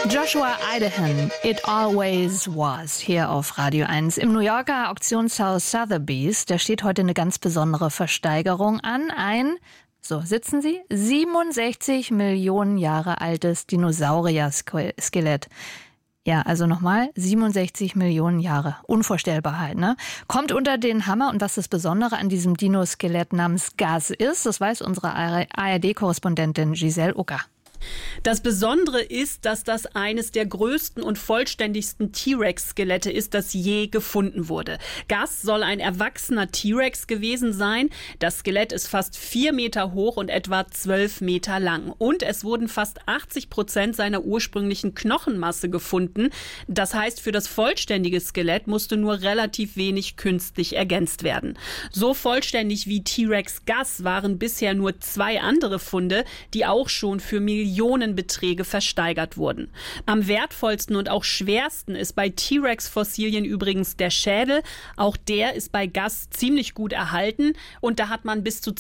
Joshua Idaho, It Always Was, hier auf Radio 1. Im New Yorker Auktionshaus Sotheby's, da steht heute eine ganz besondere Versteigerung an. Sitzen Sie, 67 Millionen Jahre altes Dinosaurier-Skelett. Ja, also nochmal, 67 Millionen Jahre. Unvorstellbar halt, ne? Kommt unter den Hammer. Und was das Besondere an diesem Dino-Skelett namens Gus ist, das weiß unsere ARD-Korrespondentin Giselle Ucker. Das Besondere ist, dass das eines der größten und vollständigsten T-Rex-Skelette ist, das je gefunden wurde. Gus soll ein erwachsener T-Rex gewesen sein. Das Skelett ist fast 4 Meter hoch und etwa 12 Meter lang. Und es wurden fast 80% seiner ursprünglichen Knochenmasse gefunden. Das heißt, für das vollständige Skelett musste nur relativ wenig künstlich ergänzt werden. So vollständig wie T-Rex Gus waren bisher nur 2 andere Funde, die auch schon für Millionenbeträge versteigert wurden. Am wertvollsten und auch schwersten ist bei T-Rex-Fossilien übrigens der Schädel. Auch der ist bei Gus ziemlich gut erhalten und da hat man bis zu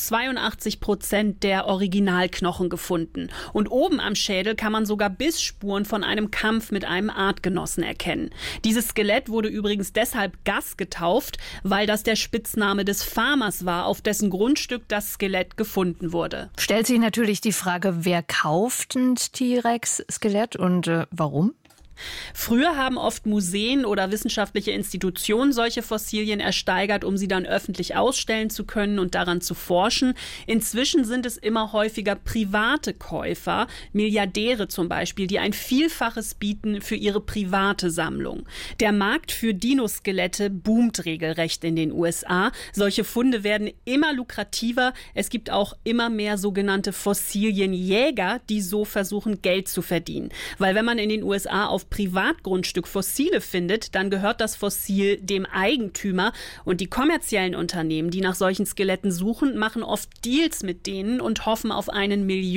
82% der Originalknochen gefunden. Und oben am Schädel kann man sogar Bissspuren von einem Kampf mit einem Artgenossen erkennen. Dieses Skelett wurde übrigens deshalb Gus getauft, weil das der Spitzname des Farmers war, auf dessen Grundstück das Skelett gefunden wurde. Stellt sich natürlich die Frage, wer kauft ein T-Rex-Skelett und warum? Früher haben oft Museen oder wissenschaftliche Institutionen solche Fossilien ersteigert, um sie dann öffentlich ausstellen zu können und daran zu forschen. Inzwischen sind es immer häufiger private Käufer, Milliardäre zum Beispiel, die ein Vielfaches bieten für ihre private Sammlung. Der Markt für Dinoskelette boomt regelrecht in den USA. Solche Funde werden immer lukrativer. Es gibt auch immer mehr sogenannte Fossilienjäger, die so versuchen, Geld zu verdienen. Weil wenn man in den USA auf Privatgrundstück Fossile findet, dann gehört das Fossil dem Eigentümer. Und die kommerziellen Unternehmen, die nach solchen Skeletten suchen, machen oft Deals mit denen und hoffen auf einen